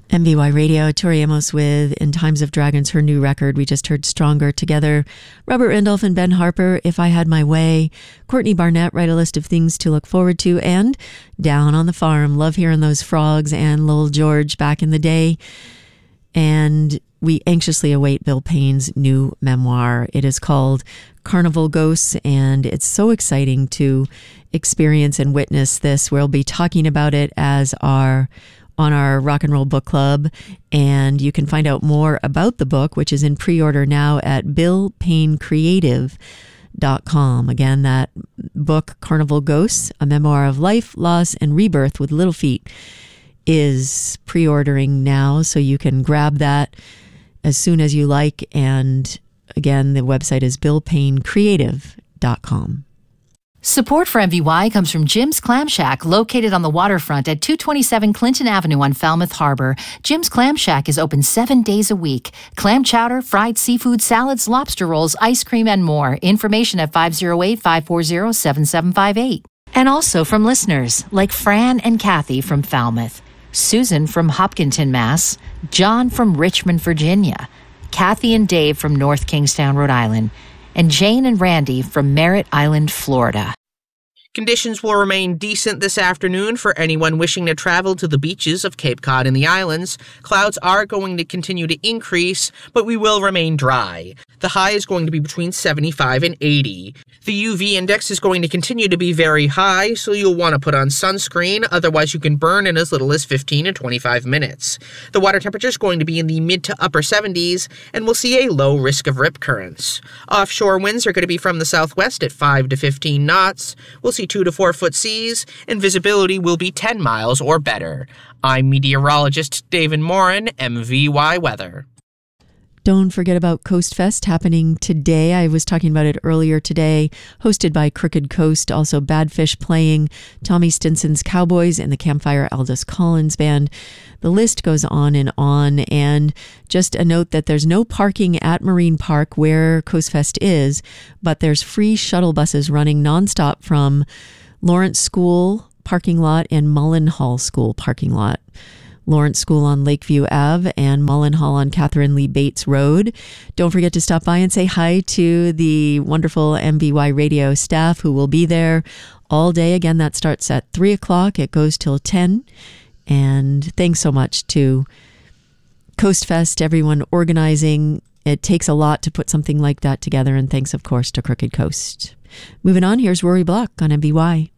MBY Radio, Tori Amos with In Times of Dragons, her new record. We just heard Stronger Together. Robert Randolph and Ben Harper, If I Had My Way. Courtney Barnett, Write a List of Things to Look Forward to. And Down on the Farm, love hearing those frogs and Lil George back in the day. And we anxiously await Bill Payne's new memoir. It is called Carnival Ghosts, and it's so exciting to experience and witness this. We'll be talking about it on our Rock and Roll Book Club, and you can find out more about the book, which is in pre-order now at BillPayneCreative.com. Again, that book, Carnival Ghosts, A Memoir of Life, Loss, and Rebirth with Little Feat, is pre-ordering now, so you can grab that as soon as you like. And again, the website is BillPayneCreative.com. Support for MVY comes from Jim's Clam Shack, located on the waterfront at 227 Clinton Avenue on Falmouth Harbor. Jim's Clam Shack is open 7 days a week. Clam chowder, fried seafood, salads, lobster rolls, ice cream, and more. Information at 508-540-7758. And also from listeners like Fran and Kathy from Falmouth, Susan from Hopkinton, Mass., John from Richmond, Virginia, Kathy and Dave from North Kingstown, Rhode Island, and Jane and Randy from Merritt Island, Florida. Conditions will remain decent this afternoon for anyone wishing to travel to the beaches of Cape Cod and the islands. Clouds are going to continue to increase, but we will remain dry. The high is going to be between 75 and 80. The UV index is going to continue to be very high, so you'll want to put on sunscreen, otherwise you can burn in as little as 15 to 25 minutes. The water temperature is going to be in the mid to upper 70s, and we'll see a low risk of rip currents. Offshore winds are going to be from the southwest at 5 to 15 knots. We'll see 2 to 4 foot seas, and visibility will be 10 miles or better. I'm meteorologist David Morin, MVY Weather. Don't forget about Coast Fest happening today. I was talking about it earlier today, hosted by Crooked Coast, also Badfish playing, Tommy Stinson's Cowboys, and the Campfire Aldous Collins Band. The list goes on, and just a note that there's no parking at Marine Park where Coast Fest is, but there's free shuttle buses running nonstop from Lawrence School parking lot and Mullenhall School parking lot. Lawrence School on Lakeview Ave and Mullenhall on Catherine Lee Bates Road. Don't forget to stop by and say hi to the wonderful MBY Radio staff who will be there all day. Again, that starts at 3 o'clock. It goes till 10. And thanks so much to Coast Fest, everyone organizing. It takes a lot to put something like that together. And thanks, of course, to Crooked Coast. Moving on, here's Rory Block on MBY.